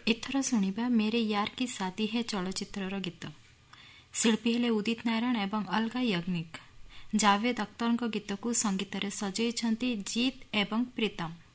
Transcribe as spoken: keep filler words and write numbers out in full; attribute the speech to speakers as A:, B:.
A: ଏଥର ଶୁଣିବା मेरे यार की शादी है ଚଳଚ୍ଚିତ୍ରର ଗୀତ। ଶିଳ୍ପୀ ହେଲେ ଉଦିତ ନାରାୟଣ ଏବଂ ଅଲଗା ୟଗ୍ନିକ। ଜାଭେଦ ଅଖତରଙ୍କ ଗୀତକୁ ସଙ୍ଗୀତରେ ସଜେଇଛନ୍ତି ଜିତ୍ ଏବଂ ପ୍ରୀତମ।